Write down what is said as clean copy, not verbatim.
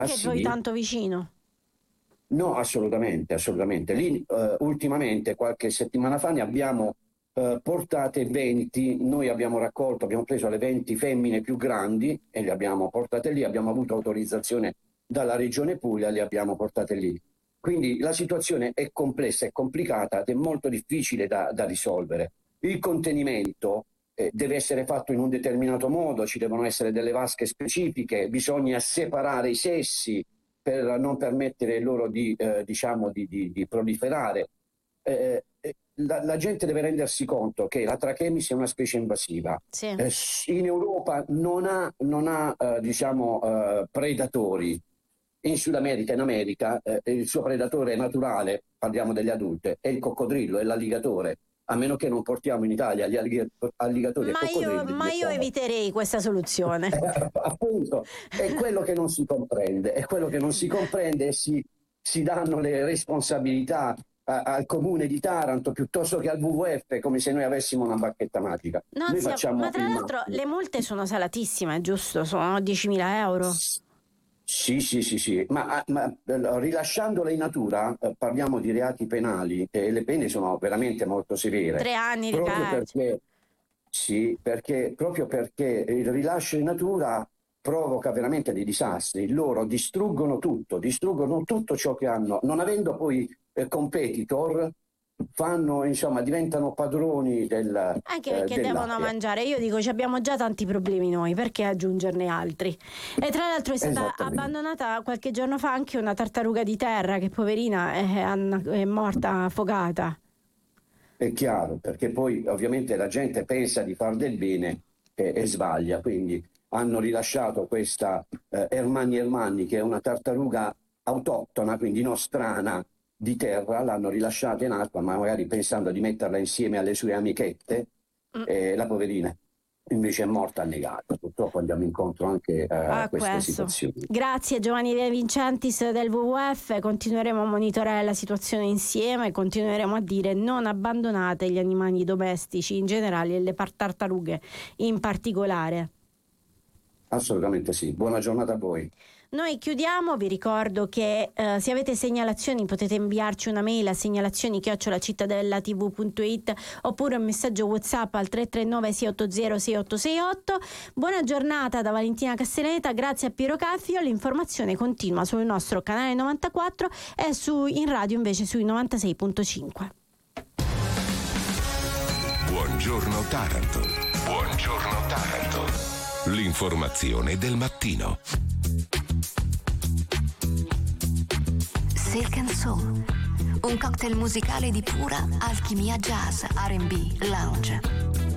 Che sì. poi tanto vicino. No, assolutamente, assolutamente. Lì ultimamente, qualche settimana fa, ne abbiamo portate 20, noi abbiamo raccolto, abbiamo preso le 20 femmine più grandi e le abbiamo portate lì, abbiamo avuto autorizzazione dalla Regione Puglia, le abbiamo portate lì. Quindi la situazione è complessa, è complicata ed è molto difficile da risolvere. Il contenimento deve essere fatto in un determinato modo, ci devono essere delle vasche specifiche, bisogna separare i sessi per non permettere loro di proliferare. La gente deve rendersi conto che la Trachemisi è una specie invasiva. Sì. In Europa non ha predatori. In Sud America, in America, il suo predatore naturale, parliamo delle adulte, è il coccodrillo, è l'alligatore. A meno che non portiamo in Italia gli alligatori e coccodrilli. Ma io eviterei questa soluzione. Appunto, è quello che non si comprende, e si danno le responsabilità al comune di Taranto piuttosto che al WWF, come se noi avessimo una bacchetta magica. No, Noi zia, facciamo ma tra il l'altro massimo. le multe sono salatissime, giusto? Sono 10.000 euro. Sì, ma rilasciandole in natura parliamo di reati penali e le pene sono veramente molto severe. 3 anni di Proprio carcere. proprio perché il rilascio in natura provoca veramente dei disastri. Loro distruggono tutto ciò che hanno, non avendo poi competitor, diventano padroni Anche perché devono dell'area. mangiare. Io dico, abbiamo già tanti problemi noi, perché aggiungerne altri? E tra l'altro è stata abbandonata qualche giorno fa anche una tartaruga di terra che poverina è morta affogata. È chiaro, perché poi ovviamente la gente pensa di far del bene e sbaglia, quindi hanno rilasciato questa Ermanni, che è una tartaruga autoctona, quindi nostrana, di terra, l'hanno rilasciata in acqua, ma magari pensando di metterla insieme alle sue amichette, la poverina invece è morta annegata. Purtroppo andiamo incontro anche a queste situazioni. Grazie Giovanni De Vincentis del WWF, continueremo a monitorare la situazione insieme, continueremo a dire non abbandonate gli animali domestici in generale e le tartarughe in particolare. Assolutamente sì, buona giornata a voi. Noi chiudiamo, vi ricordo che se avete segnalazioni potete inviarci una mail a segnalazioni@cittadellatv.it oppure un messaggio WhatsApp al 339 680 6868. Buona giornata da Valentina Castellaneta, grazie a Piero Caffio. L'informazione continua sul nostro canale 94 e in radio invece sui 96.5. Buongiorno Taranto. Buongiorno Taranto. L'informazione del mattino. Silk & Soul, un cocktail musicale di pura alchimia jazz, R&B, lounge.